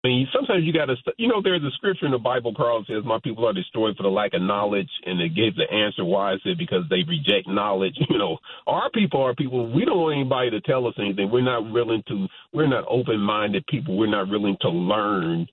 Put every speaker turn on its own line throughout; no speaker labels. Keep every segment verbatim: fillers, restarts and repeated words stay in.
I mean, sometimes you got to, you know, there's a scripture in the Bible, Carl, says, my people are destroyed for the lack of knowledge. And it gives the answer why. It said, because they reject knowledge. You know, our people are people, we don't want anybody to tell us anything. We're not willing to, we're not open-minded people. We're not willing to learn.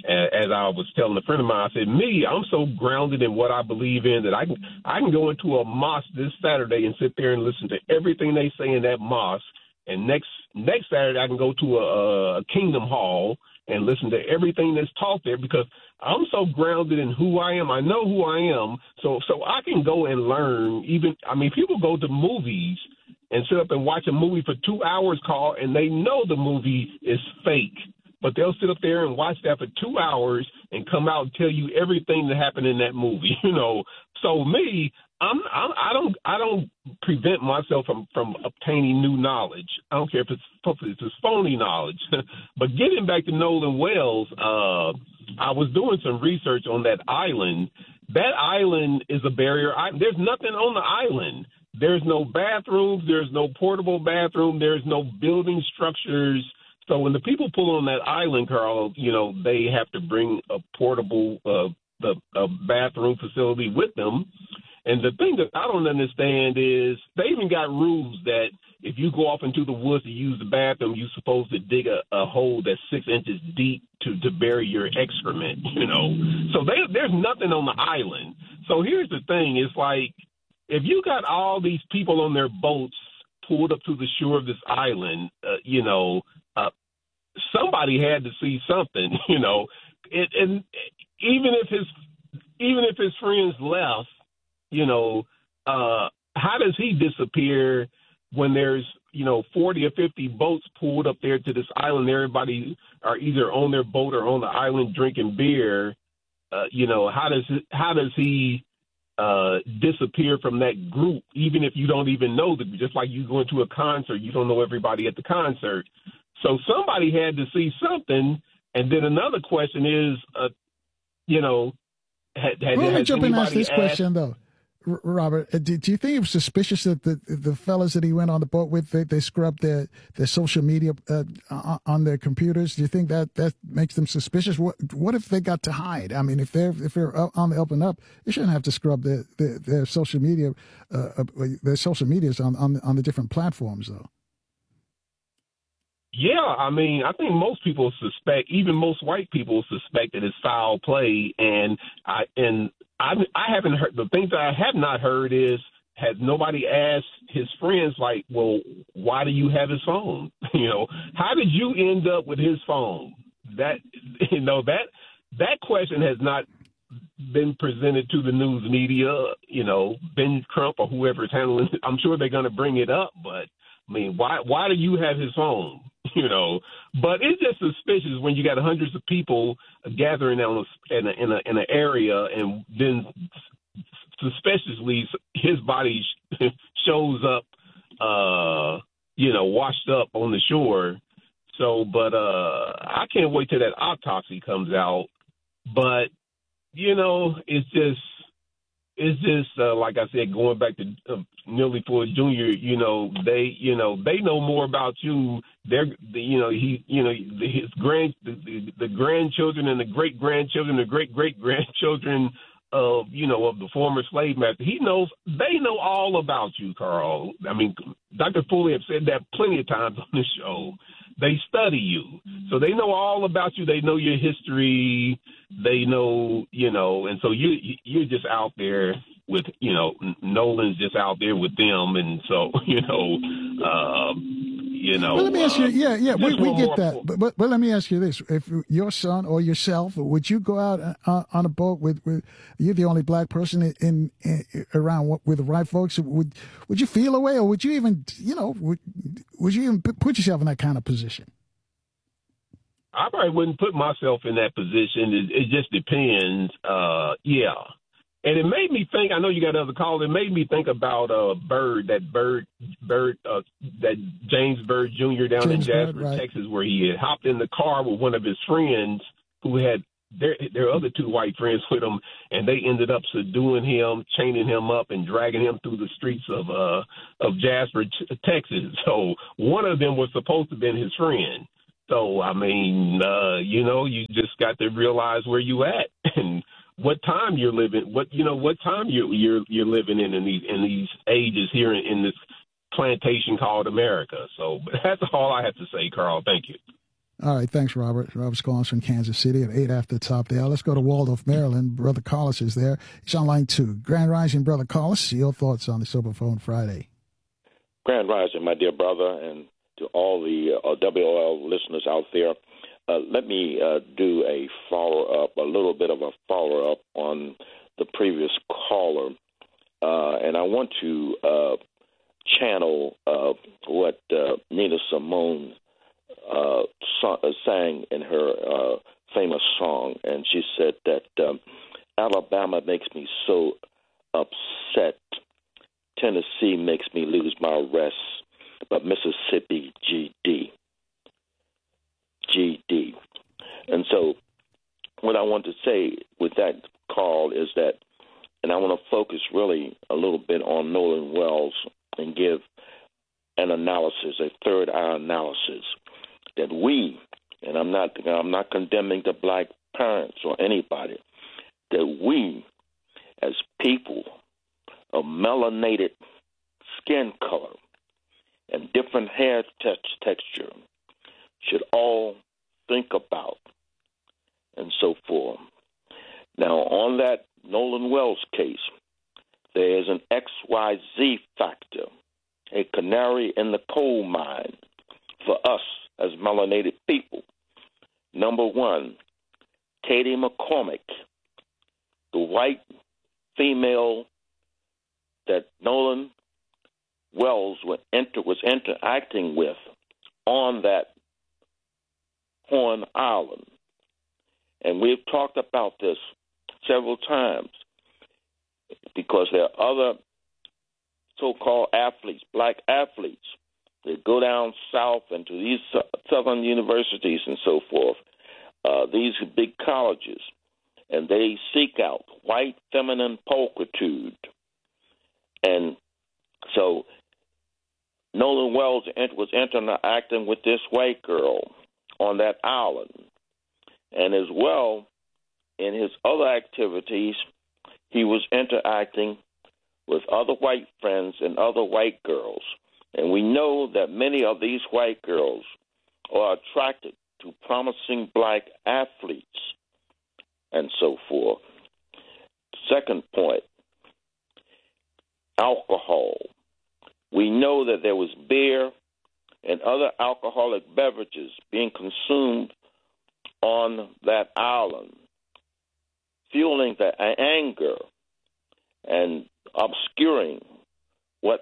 As I was telling a friend of mine, I said, me, I'm so grounded in what I believe in that I can, I can go into a mosque this Saturday and sit there and listen to everything they say in that mosque. And next, next Saturday, I can go to a, a Kingdom Hall and listen to everything that's taught there because I'm so grounded in who I am. I know who I am, so so I can go and learn. Even I mean, people go to movies and sit up and watch a movie for two hours, Carl, and they know the movie is fake, but they'll sit up there and watch that for two hours and come out and tell you everything that happened in that movie. You know, so me, I'm, I'm I don't I don't prevent myself from, from obtaining new knowledge. I don't care if it's if it's phony knowledge. But getting back to Nolan Wells, uh, I was doing some research on that island. That island is a barrier. I, there's nothing on the island. There's no bathrooms. There's no portable bathroom. There's no building structures. So when the people pull on that island, Carl, you know, they have to bring a portable uh, the a bathroom facility with them. And the thing that I don't understand is they even got rules that if you go off into the woods to use the bathroom, you're supposed to dig a, a hole that's six inches deep to, to bury your excrement, you know. So they, there's nothing on the island. So here's the thing. It's like if you got all these people on their boats pulled up to the shore of this island, uh, you know, uh, somebody had to see something, you know. It, and even if his even if his friends left, you know, uh, how does he disappear when there's, you know, forty or fifty boats pulled up there to this island? Everybody are either on their boat or on the island drinking beer. Uh, you know, how does how does he uh, disappear from that group, even if you don't even know them? Just like you going to a concert, you don't know everybody at the concert. So somebody had to see something. And then another question is, uh, you know, had, had,
well, let me
has
jump in and ask this
asked,
question, though. Robert, do, do you think it was suspicious that the the fellas that he went on the boat with, they, they scrubbed their, their social media uh, on their computers? Do you think that, that makes them suspicious? What what if they got to hide? I mean, if they're if they're on the up and up, they shouldn't have to scrub their their, their social media uh, their social medias on, on on the different platforms, though.
Yeah, I mean, I think most people suspect, even most white people suspect that it's foul play, and I and I I haven't heard the things that I have not heard is has nobody asked his friends like, well, why do you have his phone? You know, how did you end up with his phone? That you know that that question has not been presented to the news media. You know, Ben Crump or whoever is handling it. I'm sure they're going to bring it up, but I mean, why why do you have his phone? You know, but it's just suspicious when you got hundreds of people gathering on a, in a in a in an area, and then suspiciously his body shows up, uh, you know, washed up on the shore. So, but uh, I can't wait till that autopsy comes out. But you know, it's just. It's just uh, like I said, going back to uh, Neely Fuller Junior You know, they, you know, they know more about you. They're, the, you know, he, you know, the, his grand, the, the, the grandchildren and the great grandchildren, the great great grandchildren of, you know, of the former slave master. He knows. They know all about you, Carl. I mean, Doctor Fuller have said that plenty of times on this show. They study you, so they know all about you. They know your history. They know, you know, and so you you're just out there with, you know, Nolan's just out there with them, and so you know, uh, you know.
Well, let me ask you.
Uh,
Yeah, yeah, we, we get that.
For,
but, but but let me ask you this: if your son or yourself, would you go out uh, on a boat with, with you're the only black person in, in, in around with the white folks? Would would you feel a way, or would you even, you know, would would you even put yourself in that kind of position?
I probably wouldn't put myself in that position. It, it just depends. Uh, yeah. And it made me think, I know you got other calls, it made me think about uh, Bird, that Bird, Bird, uh, that James Bird Junior down
James
in Jasper,
Bird, right.
Texas, where he had hopped in the car with one of his friends who had their, their other two white friends with him, and they ended up subduing him, chaining him up, and dragging him through the streets of uh, of Jasper, Texas. So one of them was supposed to have been his friend. So, I mean, uh, you know, you just got to realize where you at and what time you're living, what, you know, what time you, you're, you're living in, in these, in these ages here in, in this plantation called America. So that's all I have to say, Carl. Thank you.
All right. Thanks, Robert. Robert's calling us from Kansas City at eight after the top there. Let's go to Waldorf, Maryland. Brother Collis is there. He's on line two. Grand Rising, Brother Collis. Your thoughts on the Sober Phone Friday?
Grand Rising, my dear brother, and to all the uh, W O L listeners out there. Uh, let me uh, do a follow-up, a little bit of a follow-up on the previous caller. Uh, and I want to uh, channel uh, what uh, Nina Simone uh, so- uh, sang in her uh, famous song. And she said that um, Alabama makes me so upset. Tennessee makes me lose my rest. But Mississippi, G D. G D. And so what I want to say with that call is that, and I want to focus really a little bit on Nolan Wells and give an analysis, a third eye analysis, that we, and I'm not, I'm not condemning the black parents or anybody, that we as people of melanated skin color and different hair te- texture should all think about and so forth. Now, on that Nolan Wells case, there is an X Y Z factor, a canary in the coal mine for us as melanated people. Number one, Katie McCormick, the white female that Nolan Wells was, inter- was interacting with on that Horn Island. And we've talked about this several times because there are other so-called athletes, black athletes, that go down south into these southern universities and so forth, uh, these big colleges, and they seek out white feminine pulchritude. And so Nolan Wells was interacting with this white girl on that island. And as well, in his other activities, he was interacting with other white friends and other white girls. And we know that many of these white girls are attracted to promising black athletes and so forth. Second point, alcohol. We know that there was beer and other alcoholic beverages being consumed on that island, fueling the anger and obscuring what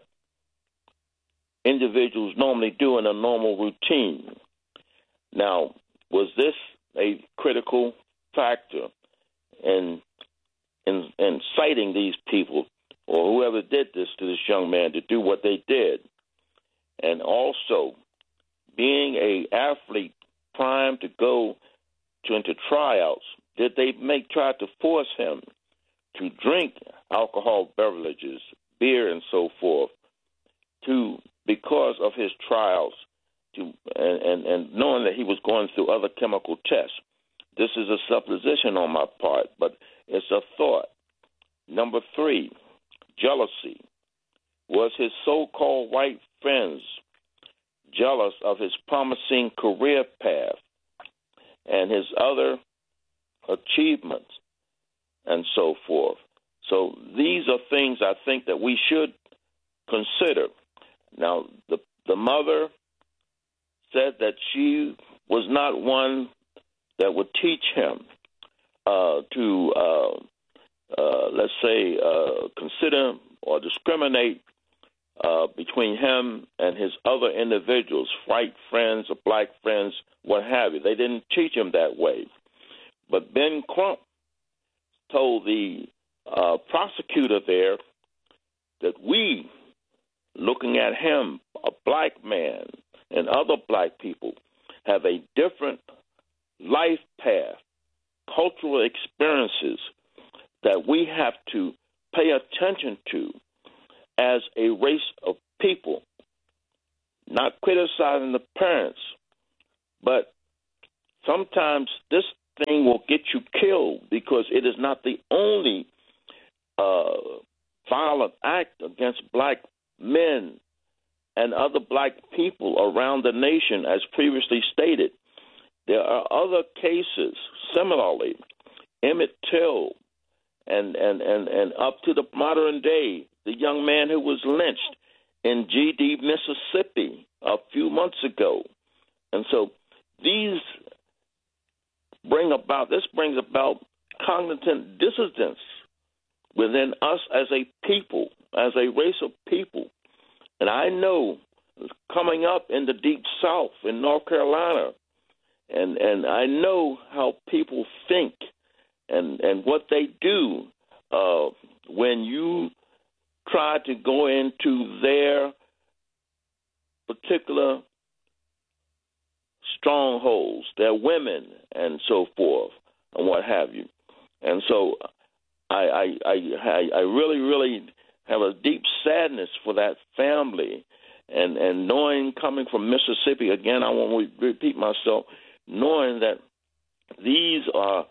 individuals normally do in a normal routine. Now, was this a critical factor in, in inciting these people or whoever did this to this young man to do what they did? And also, being a athlete primed to go to into tryouts, did they make try to force him to drink alcohol beverages, beer and so forth, to because of his trials, to and, and, and knowing that he was going through other chemical tests? This is a supposition on my part, but it's a thought. Number three, jealousy. Was his so-called white friends jealous of his promising career path and his other achievements and so forth? So these are things I think that we should consider. Now, the the mother said that she was not one that would teach him uh, to, uh, uh, let's say, uh, consider or discriminate uh, between him and his other individuals, white friends or black friends, what have you. They didn't teach him that way. But Ben Crump told the uh, prosecutor there that we, looking at him, a black man, and other black people, have a different life path, cultural experiences that we have to pay attention to as a race of people, not criticizing the parents, but sometimes this thing will get you killed because it is not the only uh, violent act against black men and other black people around the nation, as previously stated. There are other cases, similarly, Emmett Till, and, and, and, and up to the modern day, the young man who was lynched in G D, Mississippi, a few months ago. And so these bring about, this brings about cognitive dissonance within us as a people, as a race of people. And I know coming up in the Deep South in North Carolina, and, and I know how people think and, and what they do uh, when you try to go into their particular strongholds, their women and so forth, and what have you. And so I, I, I, I really, really have a deep sadness for that family. And, and knowing, coming from Mississippi, again, I won't repeat myself, knowing that these are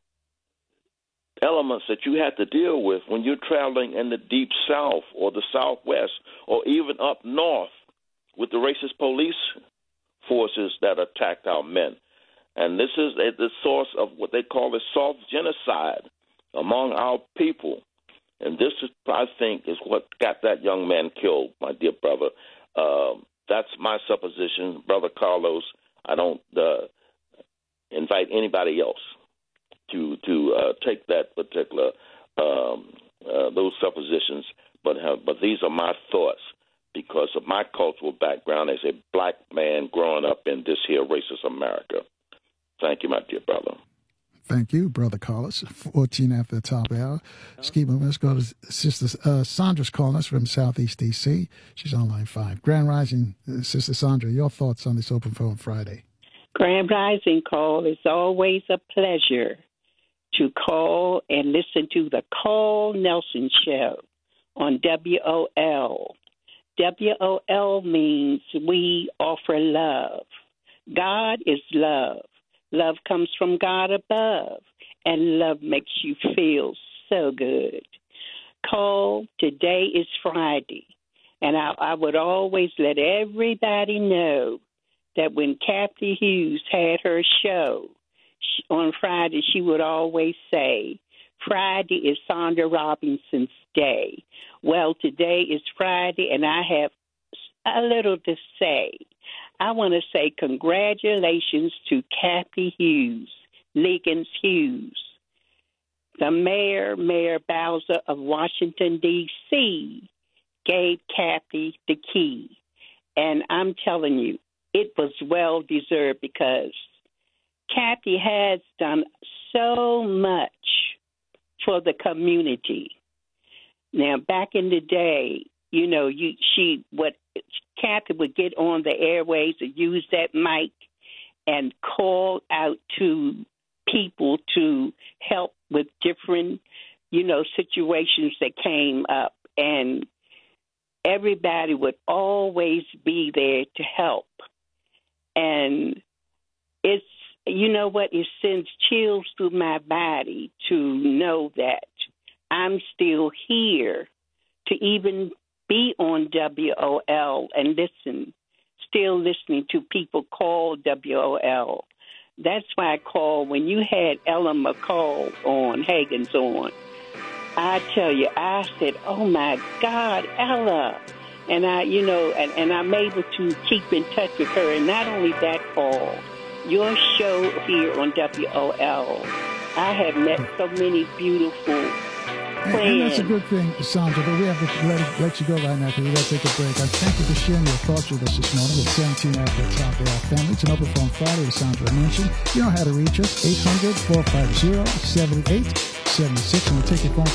elements that you have to deal with when you're traveling in the Deep South or the Southwest or even up north with the racist police forces that attacked our men. And this is the source of what they call a soft genocide among our people. And this, is, I think, is what got that young man killed, my dear brother. Uh, that's my supposition, Brother Carlos. I don't uh, invite anybody else to to uh, take that particular um, uh, those suppositions, but have, but these are my thoughts because of my cultural background as a black man growing up in this here racist America. Thank you, my dear brother.
Thank you, Brother Carlos. fourteen after the top of the hour. Keep moving. Let's go to Sister uh, Sandra's calling us from Southeast D C. She's on line five. Grand Rising, uh, Sister Sandra, your thoughts on this Open Phone Friday?
Grand Rising call. It's always a pleasure to call and listen to the Carl Nelson Show on W O L. W O L means we offer love. God is love. Love comes from God above, and love makes you feel so good. Call, today is Friday, and I, I would always let everybody know that when Kathy Hughes had her show she, on Friday, she would always say, Friday is Sandra Robinson's day. Well, today is Friday, and I have a little to say. I want to say congratulations to Kathy Hughes, Liggins Hughes, the mayor, Mayor Bowser of Washington, D C, gave Kathy the key. And I'm telling you, it was well-deserved because Kathy has done so much for the community. Now, back in the day, you know, you she what Kathy would get on the airways and use that mic and call out to people to help with different, you know, situations that came up. And everybody would always be there to help. And it's, you know what, it sends chills through my body to know that I'm still here to even be on W O L and listen, still listening to people call W O L. That's why I call when you had Ella McCall on, Hagen's on. I tell you, I said, oh, my God, Ella. And, I, you know, and, and I'm able to keep in touch with her. And not only that, Paul, your show here on W O L, I have met so many beautiful
And, and that's a good thing, Sandra, but we have to let, it, let you go right now because we got to take a break. I thank you for sharing your thoughts with us this morning. It's seventeen after the top of our family. It's an Open Phone Friday, as Sandra mentioned. You know how to reach us, eight hundred, four five zero, seven eight seven six, and we'll take your phone